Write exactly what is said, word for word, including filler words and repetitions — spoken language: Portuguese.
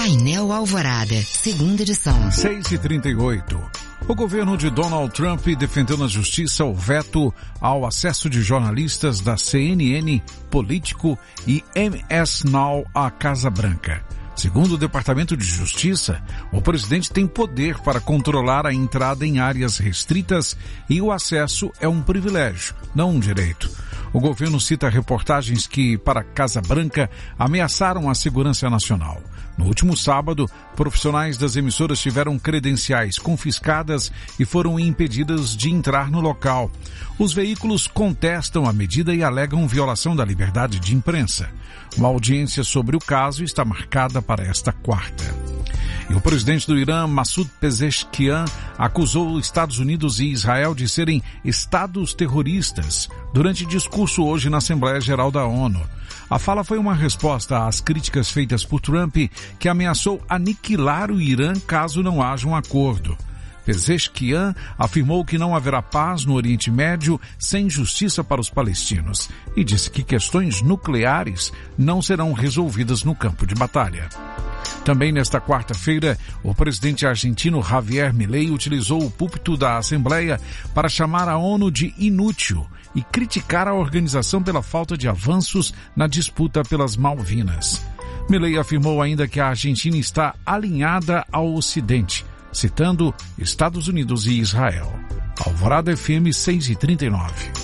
Painel Alvorada, segunda edição. seis e trinta e oito. O governo de Donald Trump defendeu na justiça o veto ao acesso de jornalistas da C N N, Político e M S Now à Casa Branca. Segundo o Departamento de Justiça, o presidente tem poder para controlar a entrada em áreas restritas e o acesso é um privilégio, não um direito. O governo cita reportagens que, para a Casa Branca, ameaçaram a segurança nacional. No último sábado, profissionais das emissoras tiveram credenciais confiscadas e foram impedidas de entrar no local. Os veículos contestam a medida e alegam violação da liberdade de imprensa. Uma audiência sobre o caso está marcada para esta quarta. E o presidente do Irã, Massoud Pezeshkian, acusou os Estados Unidos e Israel de serem estados terroristas durante discurso hoje na Assembleia Geral da ONU. A fala foi uma resposta às críticas feitas por Trump, que ameaçou aniquilar o Irã caso não haja um acordo. Pezeshkian afirmou que não haverá paz no Oriente Médio sem justiça para os palestinos e disse que questões nucleares não serão resolvidas no campo de batalha. Também nesta quarta-feira, o presidente argentino Javier Milei utilizou o púlpito da Assembleia para chamar a ONU de inútil e criticar a organização pela falta de avanços na disputa pelas Malvinas. Milei afirmou ainda que a Argentina está alinhada ao Ocidente, citando Estados Unidos e Israel. Alvorada F M seis e trinta e nove.